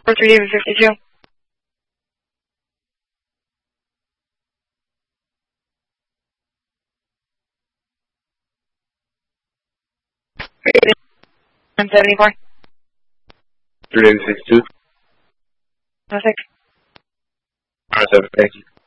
3 David 52. I'm 74. 3 David 62. 06. 7, thank you.